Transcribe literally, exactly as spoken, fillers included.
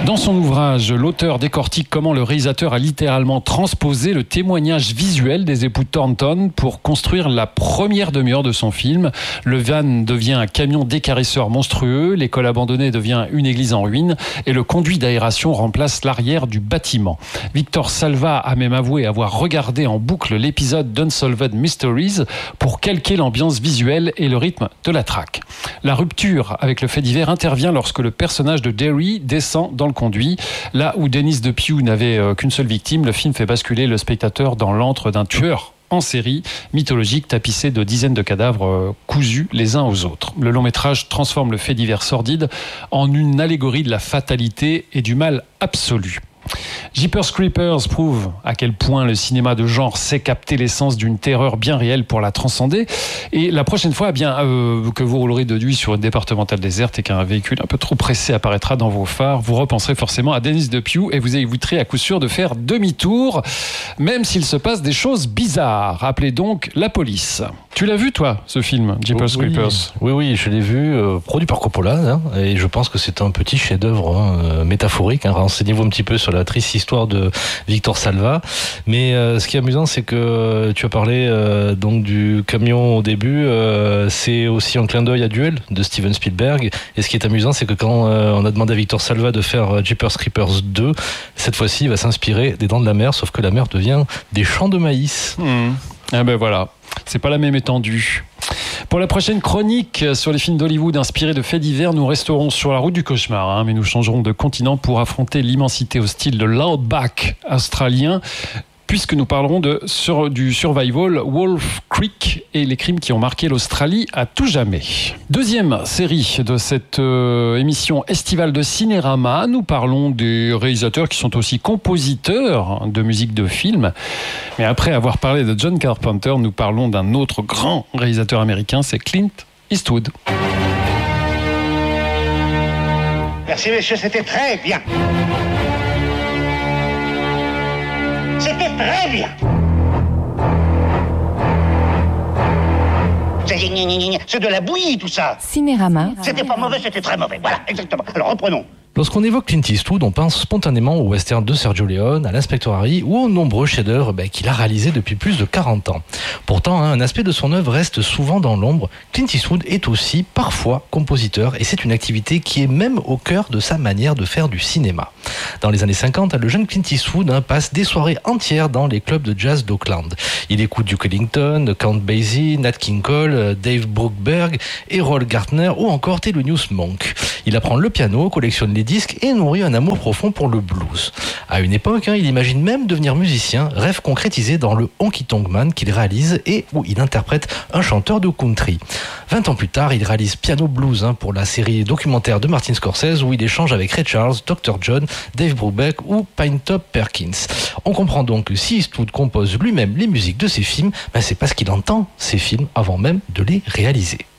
Dans son ouvrage, l'auteur décortique comment le réalisateur a littéralement transposé le témoignage visuel des époux Thornton pour construire la première demi-heure de son film. Le van devient un camion décarisseur monstrueux, l'école abandonnée devient une église en ruine et le conduit d'aération remplace l'arrière du bâtiment. Victor Salva a même avoué avoir regardé en boucle l'épisode d'Unsolved Mysteries pour calquer l'ambiance visuelle et le rythme de la traque. La rupture avec le fait divers intervient lorsque le personnage de Derry descend dans le conduit. Là où Dennis DePuy n'avait euh, qu'une seule victime, le film fait basculer le spectateur dans l'antre d'un tueur en série, mythologique, tapissé de dizaines de cadavres euh, cousus les uns aux autres. Le long métrage transforme le fait divers sordide en une allégorie de la fatalité et du mal absolu. Jeepers Creepers prouve à quel point le cinéma de genre sait capter l'essence d'une terreur bien réelle pour la transcender. Et la prochaine fois, eh bien, euh, que vous roulerez de nuit sur une départementale déserte et qu'un véhicule un peu trop pressé apparaîtra dans vos phares, vous repenserez forcément à Dennis DePuy et vous éviterez à coup sûr de faire demi-tour, même s'il se passe des choses bizarres. Appelez donc la police. Tu l'as vu, toi, ce film, Jeepers oui, Creepers ? Oui, oui, je l'ai vu, euh, produit par Coppola, hein, et je pense que c'est un petit chef-d'œuvre hein, métaphorique. Hein, renseignez-vous un petit peu sur la triste histoire de Victor Salva. Mais euh, ce qui est amusant, c'est que tu as parlé euh, donc du camion au début. Euh, c'est aussi un clin d'œil à Duel de Steven Spielberg. Et ce qui est amusant, c'est que quand euh, on a demandé à Victor Salva de faire Jeepers Creepers deux, cette fois-ci, il va s'inspirer des Dents de la Mer, sauf que la mer devient des champs de maïs. Mmh. Ah ben voilà. C'est pas la même étendue. Pour la prochaine chronique sur les films d'Hollywood inspirés de faits divers, nous resterons sur la route du cauchemar, hein, mais nous changerons de continent pour affronter l'immensité hostile de l'outback australien, puisque nous parlerons de, sur, du survival Wolf Creek et les crimes qui ont marqué l'Australie à tout jamais. Deuxième série de cette euh, émission estivale de Cinérama, nous parlons des réalisateurs qui sont aussi compositeurs de musique de film. Mais après avoir parlé de John Carpenter, nous parlons d'un autre grand réalisateur américain, c'est Clint Eastwood. Merci messieurs, c'était très bien. C'était très bien. C'est de la bouillie tout ça. Cinérama. C'était pas mauvais, c'était très mauvais. Voilà, exactement. Alors reprenons. Lorsqu'on évoque Clint Eastwood, on pense spontanément au western de Sergio Leone, à l'Inspecteur Harry ou aux nombreux chefs-d'œuvre ben, qu'il a réalisés depuis plus de quarante ans. Pourtant, hein, un aspect de son œuvre reste souvent dans l'ombre. Clint Eastwood est aussi parfois compositeur et c'est une activité qui est même au cœur de sa manière de faire du cinéma. Dans les années cinquante, le jeune Clint Eastwood hein, passe des soirées entières dans les clubs de jazz d'Auckland. Il écoute Duke Ellington, Count Basie, Nat King Cole, Dave Bruckberg, Errol Garner ou encore Thelonious Monk. Il apprend le piano, collectionne les disques et nourrit un amour profond pour le blues. À une époque, hein, il imagine même devenir musicien, rêve concrétisé dans le Honky Tonk Man qu'il réalise et où il interprète un chanteur de country. Vingt ans plus tard, il réalise Piano Blues hein, pour la série documentaire de Martin Scorsese où il échange avec Ray Charles, docteur John, Dave Brubeck ou Pinetop Perkins. On comprend donc que si Eastwood compose lui-même les musiques de ses films, ben c'est parce qu'il entend ces films avant même de les réaliser.